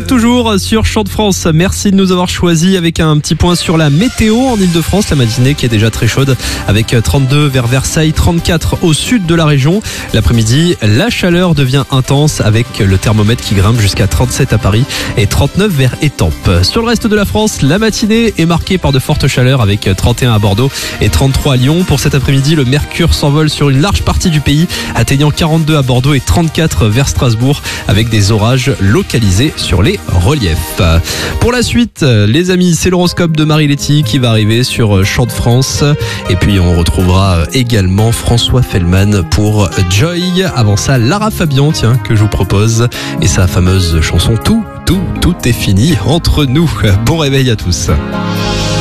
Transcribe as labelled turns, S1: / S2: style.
S1: êtes toujours sur Chant de France. Merci de nous avoir choisis avec un petit point sur la météo en Ile-de-France. La matinée qui est déjà très chaude avec 32 vers Versailles, 34 au sud de la région. L'après-midi, la chaleur devient intense avec le thermomètre qui grimpe jusqu'à 37 à Paris et 39 vers Étampes. Sur le reste de la France, la matinée est marquée par de fortes chaleurs avec 31 à Bordeaux et 33 à Lyon. Pour cet après-midi, le mercure s'envole sur une large partie du pays, atteignant 42 à Bordeaux et 34 vers Strasbourg avec des orages localisés sur les reliefs. Pour la suite, les amis, c'est l'horoscope de Marie-Letty qui va arriver sur Chant de France. Et puis on retrouvera également François Fellman pour Joy. Avant ça, Lara Fabian, tiens, que je vous propose. Et sa fameuse chanson Tout est fini entre nous. Bon réveil à tous.